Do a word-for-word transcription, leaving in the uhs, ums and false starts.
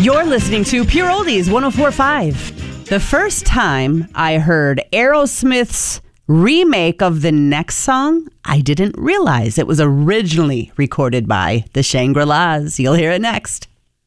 You're listening to Pure Oldies one oh four point five. The first time I heard Aerosmith's remake of the next song, I didn't realize it was originally recorded by the Shangri-Las. You'll hear it next.